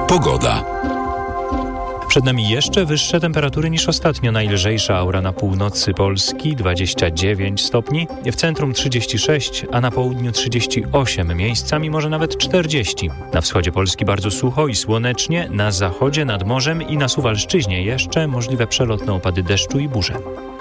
Pogoda. Przed nami jeszcze wyższe temperatury niż ostatnio. Najlżejsza aura na północy Polski 29 stopni, w centrum 36, a na południu 38, miejscami może nawet 40. Na wschodzie Polski bardzo sucho i słonecznie, na zachodzie, nad morzem i na Suwalszczyźnie jeszcze możliwe przelotne opady deszczu i burze.